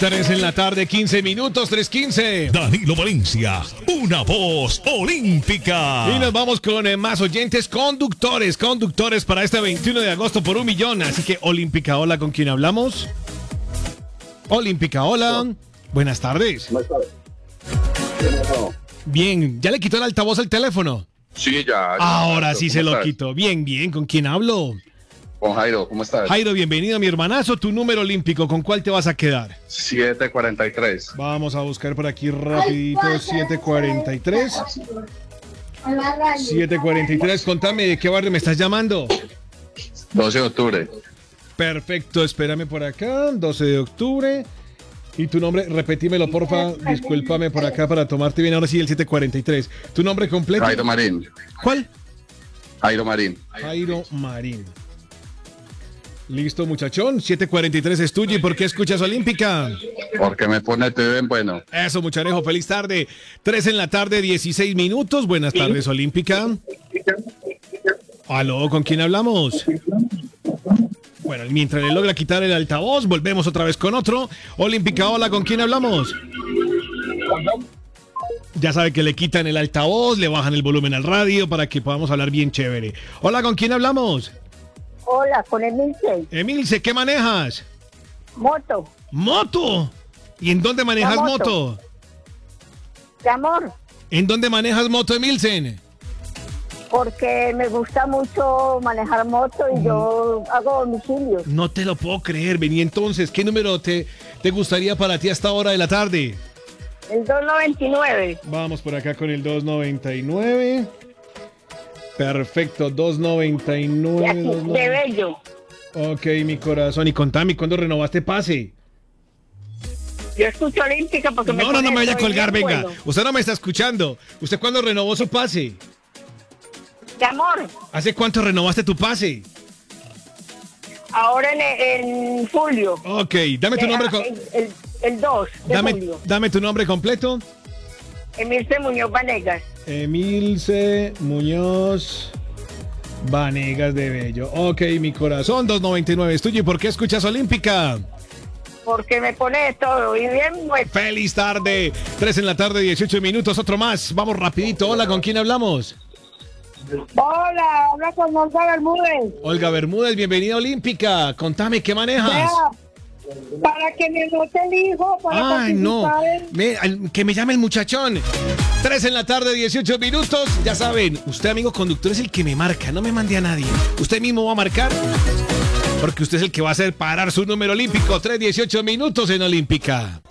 3 en la tarde, 15 minutos, 3:15. Danilo Valencia, una voz olímpica. Y nos vamos con más oyentes, conductores para este 21 de agosto por 1 millón. Así que Olímpica, hola, ¿con quién hablamos? Olímpica, hola. Buenas tardes. Bien, ¿ya le quitó el altavoz al teléfono? Sí, ya. Ahora sí se lo estás? quitó. Bien, ¿con quién hablo? Con Jairo, ¿cómo estás? Jairo, bienvenido, mi hermanazo. Tu número olímpico, ¿con cuál te vas a quedar? 743. Vamos a buscar por aquí rapidito, 743. 743, contame, ¿de qué barrio me estás llamando? 12 de octubre. Perfecto, espérame por acá, 12 de octubre. Y tu nombre, repetímelo, porfa, discúlpame por acá para tomarte bien. Ahora sí, el 743. ¿Tu nombre completo? Jairo Marín. ¿Cuál? Jairo Marín. Jairo Marín. Listo, muchachón. 743 es tuyo. ¿Y por qué escuchas Olímpica? Porque me pone TV en bueno. Eso, muchanejo. Feliz tarde. 3 en la tarde, 16 minutos. Buenas tardes, Olímpica. Aló, ¿con quién hablamos? Bueno, mientras le logra quitar el altavoz, volvemos otra vez con otro. Olímpica, hola, ¿con quién hablamos? Ya sabe que le quitan el altavoz, le bajan el volumen al radio para que podamos hablar bien chévere. Hola, ¿con quién hablamos? Hola, con Emilce. Emilce, ¿qué manejas? Moto. ¿Moto? ¿Y en dónde manejas La moto? moto. De amor, ¿En dónde manejas moto, Emilce? porque me gusta mucho manejar moto y yo hago domicilios. No te lo puedo creer, vení entonces. ¿Qué número te gustaría para ti a esta hora de la tarde? El 299. Vamos por acá con el 299. Perfecto, 299. De Bello. Ok, mi corazón. Y contame, ¿cuándo renovaste pase? Yo escucho Olímpica porque No me vaya a estoy colgar, bien venga. bueno. Usted no me está escuchando. ¿Usted cuándo renovó su pase? De amor, ¿Hace cuánto renovaste tu pase? ahora en julio. Ok, dame tu nombre. El 2 de julio. Dame tu nombre completo. Emilce Muñoz Vanegas. Emilce Muñoz Vanegas de Bello. Ok, mi corazón, 299 es tuyo. ¿Y por qué escuchas Olímpica? Porque me pone de todo y bien bueno. ¡Feliz tarde! 3 en la tarde, 18 minutos, otro más. Vamos rapidito. Hola, ¿con quién hablamos? Hola, habla con Olga Bermúdez. Olga Bermúdez, bienvenida a Olímpica. Contame, ¿qué manejas? Para que me note el hijo, para Ay, no. participar Que me llame el muchachón. 3 en la tarde, 18 minutos. Ya saben, usted, amigo conductor, es el que me marca. No me mande a nadie. Usted mismo va a marcar. Porque usted es el que va a hacer parar su número olímpico. 3:18 minutos en Olímpica.